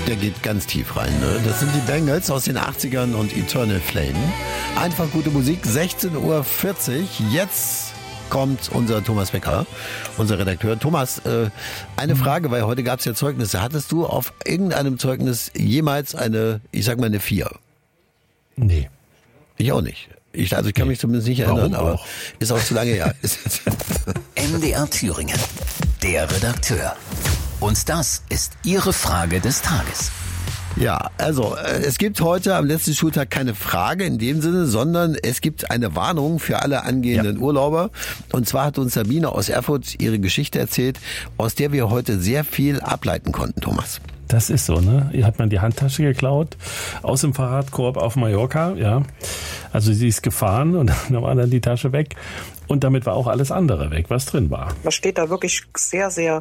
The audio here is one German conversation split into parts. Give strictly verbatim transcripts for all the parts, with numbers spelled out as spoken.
Der geht ganz tief rein. Ne? Das sind die Bangles aus den achtzigern und Eternal Flame. Einfach gute Musik, sechzehn Uhr vierzig. Jetzt kommt unser Thomas Becker, unser Redakteur. Thomas, äh, eine Frage, weil heute gab es ja Zeugnisse. Hattest du auf irgendeinem Zeugnis jemals eine, ich sag mal eine vier? Nee. Ich auch nicht. Ich, also ich kann mich zumindest nicht erinnern, Warum aber auch? ist auch zu lange her. M D R Thüringen, der Redakteur. Und das ist Ihre Frage des Tages. Ja, also es gibt heute am letzten Schultag keine Frage in dem Sinne, sondern es gibt eine Warnung für alle angehenden ja. Urlauber. Und zwar hat uns Sabine aus Erfurt ihre Geschichte erzählt, aus der wir heute sehr viel ableiten konnten, Thomas. Das ist so, ne? Hier hat man die Handtasche geklaut aus dem Fahrradkorb auf Mallorca, ja. Also sie ist gefahren und dann war dann die Tasche weg. Und damit war auch alles andere weg, was drin war. Man steht da wirklich sehr, sehr,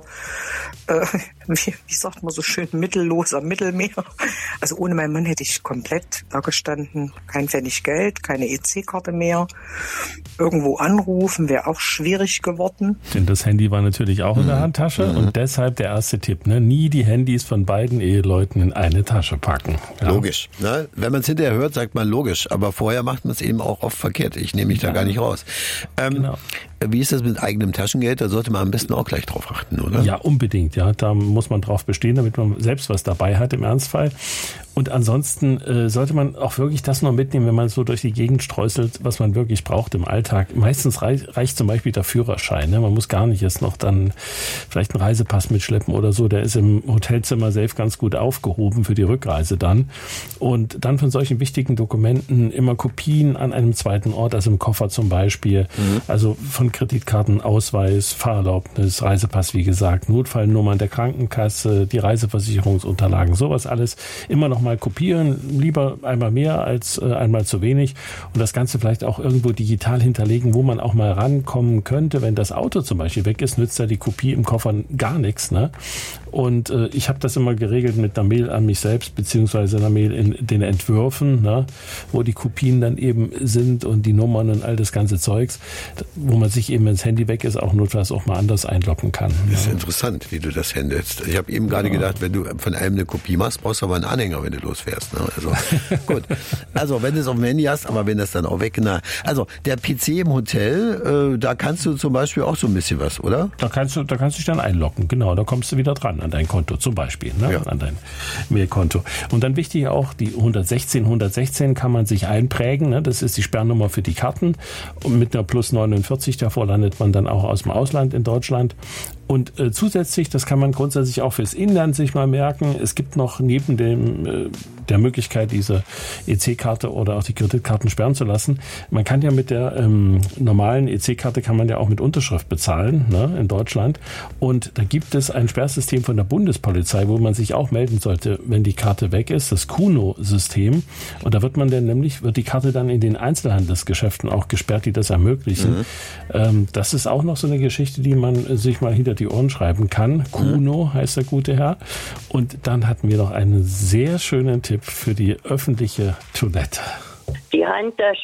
äh, wie, wie sagt man so schön, mittellos am Mittelmeer. Also ohne meinen Mann hätte ich komplett da gestanden. Kein Pfennig Geld, keine E C-Karte mehr. Irgendwo anrufen wäre auch schwierig geworden. Denn das Handy war natürlich auch in der Handtasche. Mhm. Und deshalb der erste Tipp, ne? Nie die Handys von beiden Eheleuten in eine Tasche packen. Ja. Logisch. Ne? Wenn man es hinterher hört, sagt man logisch. Aber vorher macht man es eben auch oft verkehrt. Ich nehme mich da ja. gar nicht raus. Ähm, Genau. Wie ist das mit eigenem Taschengeld? Da sollte man am besten auch gleich drauf achten, oder? Ja, unbedingt. Ja, da muss man drauf bestehen, damit man selbst was dabei hat im Ernstfall. Und ansonsten äh, sollte man auch wirklich das noch mitnehmen, wenn man so durch die Gegend streuselt, was man wirklich braucht im Alltag. Meistens reich, reicht zum Beispiel der Führerschein. Ne? Man muss gar nicht jetzt noch dann vielleicht einen Reisepass mitschleppen oder so. Der ist im Hotelzimmer selbst ganz gut aufgehoben für die Rückreise dann. Und dann von solchen wichtigen Dokumenten immer Kopien an einem zweiten Ort, also im Koffer zum Beispiel. Mhm. Also von Kreditkarten, Ausweis, Fahrerlaubnis, Reisepass, wie gesagt, Notfallnummern der Krankenkasse, die Reiseversicherungsunterlagen, sowas alles immer noch mal kopieren, lieber einmal mehr als äh, einmal zu wenig und das Ganze vielleicht auch irgendwo digital hinterlegen, wo man auch mal rankommen könnte. Wenn das Auto zum Beispiel weg ist, nützt ja die Kopie im Koffer gar nichts. Ne? Und äh, ich habe das immer geregelt mit einer Mail an mich selbst, beziehungsweise einer Mail in den Entwürfen, ne? Wo die Kopien dann eben sind und die Nummern und all das ganze Zeugs, wo man sich eben, wenn das Handy weg ist, auch notfalls auch mal anders einloggen kann. Das ist ja. interessant, wie du das handelst. Ich habe eben gerade ja. gedacht, wenn du von einem eine Kopie machst, brauchst du aber einen Anhänger, wenn du losfährst. Ne? Also gut. Also wenn du es auf dem Handy hast, aber wenn das dann auch weg, na. Also der P C im Hotel, äh, da kannst du zum Beispiel auch so ein bisschen was, oder? Da kannst du, da kannst du dich dann einloggen, genau. Da kommst du wieder dran an dein Konto zum Beispiel, ne? Ja. An dein Mailkonto. Und dann wichtig auch, die hundertsechzehn hundertsechzehn kann man sich einprägen. Ne? Das ist die Sperrnummer für die Karten. Und mit einer plus neunundvierzig davor landet man dann auch aus dem Ausland in Deutschland. Und äh, zusätzlich, das kann man grundsätzlich auch fürs Inland sich mal merken, es gibt noch neben dem äh, der Möglichkeit, diese E C-Karte oder auch die Kreditkarten sperren zu lassen. Man kann ja mit der ähm, normalen E C-Karte kann man ja auch mit Unterschrift bezahlen, ne, in Deutschland. Und da gibt es ein Sperrsystem von der Bundespolizei, wo man sich auch melden sollte, wenn die Karte weg ist, das Kuno-System. Und da wird man dann nämlich, wird die Karte dann in den Einzelhandelsgeschäften auch gesperrt, die das ermöglichen. Mhm. Ähm, das ist auch noch so eine Geschichte, die man sich mal hinter die Ohren schreiben kann. Kuno mhm. heißt der gute Herr. Und dann hatten wir noch einen sehr schönen Tipp für die öffentliche Toilette. Die Handtasche